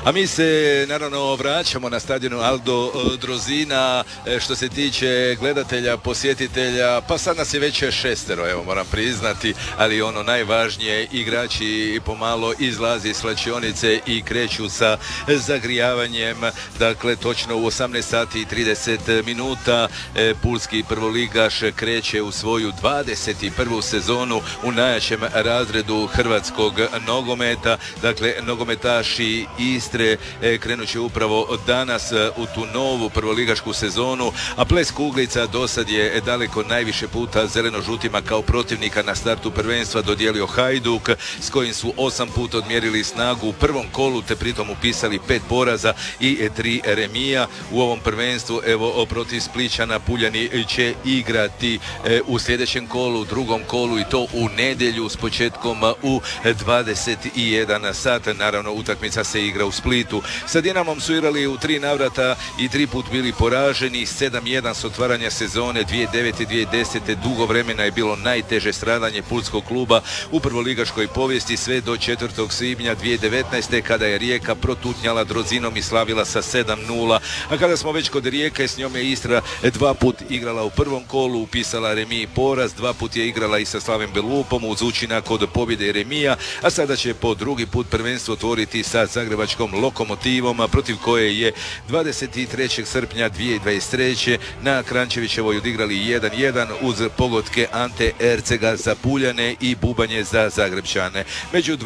A mi se naravno vraćamo na stadionu Aldo Drozina. Što se tiče gledatelja, posjetitelja, pa sad nas je već 6, evo moram priznati, ali ono najvažnije, igrači pomalo izlazi iz slačionice i kreću sa zagrijavanjem. Dakle, točno u 18 sati i 30 minuta pulski prvoligaš kreće u svoju 21. sezonu u najjačem razredu hrvatskog nogometa. Dakle, nogometaši Istre krenut će upravo danas u tu novu prvoligašku sezonu, a Ples Kuglica dosad je daleko najviše puta zeleno-žutima kao protivnika na startu prvenstva dodijelio Hajduk, s kojim su 8 puta odmjerili snagu u prvom kolu, te pritom upisali 5 poraza i 3 remija. U ovom prvenstvu, evo, protiv Splićana Puljani će igrati u sljedećem kolu, drugom kolu, i to u nedjelju s početkom u 21 sat. Naravno, utakmica se igra u Splitu. Sa Dinamom su igrali u 3 navrata i 3 put bili poraženi. 7-1 s otvaranja sezone 2009. i 2010. Dugo vremena je bilo najteže stradanje pulskog kluba u prvoligaškoj povijesti sve do 4. svibnja 2019. kada je Rijeka protutnjala Drozinom i slavila sa 7-0. A kada smo već kod Rijeke, s njom je Istra 2 put igrala u prvom kolu, upisala remi i poraz, 2 put je igrala i sa Slavim Belupom uz učinak od pobjede i remija, a sada će po drugi put prvenstvo otvoriti sa zagrebačkom Lokomotivom, protiv koje je 23. srpnja 2023. na Krančevićevoj odigrali 1-1 uz pogodke Ante Ercega za Puljane i Bubanje za Zagrebčane. Među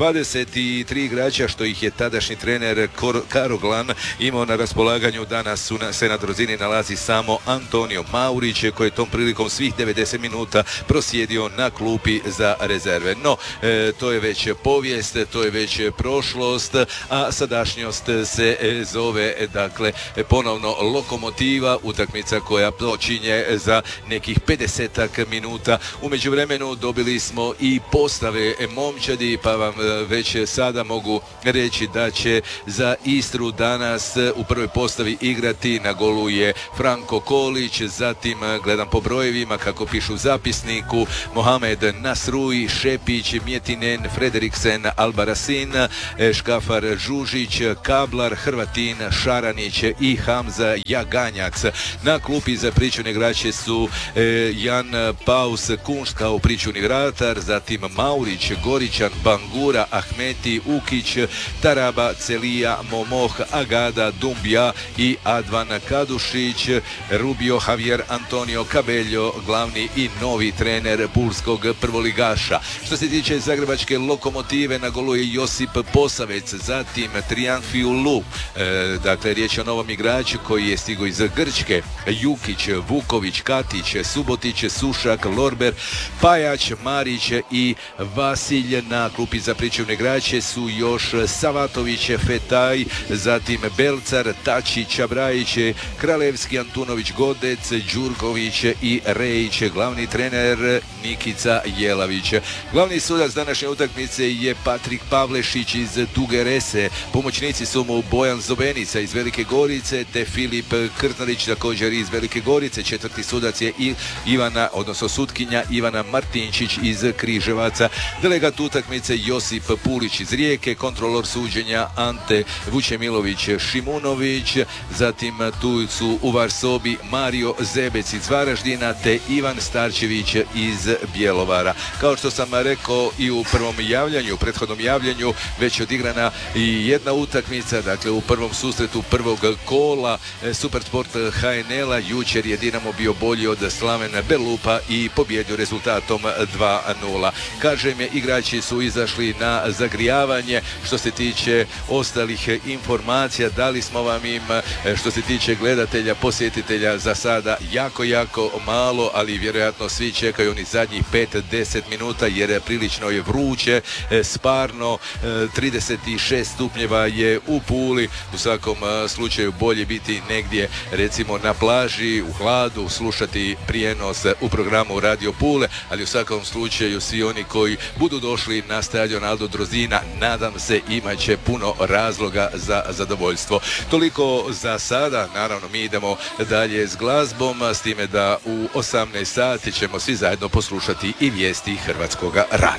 23 igrača, što ih je tadašnji trener Karoglan imao na raspolaganju, danas se na Drozini nalazi samo Antonio Maurić, koji je tom prilikom svih 90 minuta prosjedio na klupi za rezerve. No, to je već povijest, to je već prošlost, a sadašnjost se zove, dakle, ponovno Lokomotiva, utakmica koja počinje za nekih 50 minuta. U međuvremenu dobili smo i postave momčadi, pa vam već sada mogu reći da će za Istru danas u prvoj postavi igrati. Na golu je Franko Kolić, zatim gledam po brojevima kako pišu u zapisniku, Mohamed Nasrui, Šepić, Mjetinen, Frederiksen, Albarasin, Škafar Žužić, Kablar, Hrvatin, Šaranić i Hamza Jaganjac. Na klupi za pričuvne igrače su Jan Paus Kunšt kao pričuvni vratar, zatim Maurić, Goričan, Bangura, Ahmeti, Ukić, Taraba, Celija, Momoh, Agada, Dumbja i Advan Kadušić. Rubio Javier Antonio Cabello, glavni i novi trener pulskog prvoligaša. Što se tiče zagrebačke Lokomotive, na golu je Josip Posavec, zatim Trijan Fiulu, dakle riječ je o novom igraču koji je stigao iz Grčke, Jukić, Vuković, Katić, Subotić, Sušak, Lorber, Pajač, Marić i Vasilj. Na klupi za pričuvne igrače su još Savatović, Fetaj, zatim Belcar, Tači, Čabrajić, Kralevski, Antunović, Godec, Đurković i Rejić. Glavni trener Nikica Jelavić. Glavni sudac današnje utakmice je Patrik Pavlešić iz Duge Rese. Pomoćnici su mu Bojan Zobenica iz Velike Gorice te Filip Krtnarić također iz Velike Gorice. Četvrti sudac je sutkinja Ivana Martinčić iz Križevaca. Delegat utakmice Josip Pulić iz Rijeke, kontrolor suđenja Ante Vučemilović Šimunović, zatim tu su u Varsobi Mario Zebec iz Varaždina te Ivan Starčević iz Bjelovara. Kao što sam rekao i u prethodnom javljanju, već odigrana i jedna utakmica, dakle u prvom susretu prvog kola Supersport HNL-a. Jučer je Dinamo bio bolji od Slaven Belupa i pobjedio rezultatom 2-0. Kažem, igrači su izašli na zagrijavanje. Što se tiče ostalih informacija, dali smo vam im, što se tiče gledatelja, posjetitelja, za sada jako malo, ali vjerojatno svi čekaju oni zadnjih 5-10 minuta jer prilično je vruće, sparno, 36 stupnjeva je u Puli. U svakom slučaju bolje biti negdje, recimo na plaži, u hladu, slušati prijenos u programu Radio Pule, ali u svakom slučaju svi oni koji budu došli na stadion Aldo Drozina, nadam se, imat će puno razloga za zadovoljstvo. Toliko za sada. Naravno, mi idemo dalje s glazbom, s time da u 18 sati ćemo svi zajedno poslušati i vijesti Hrvatskoga radija.